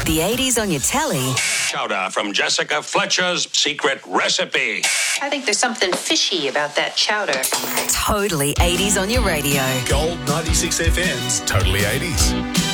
The 80s on your telly. Chowder from Jessica Fletcher's Secret Recipe. I think there's something fishy about that chowder. Totally 80s on your radio. Gold 96 FM's Totally 80s.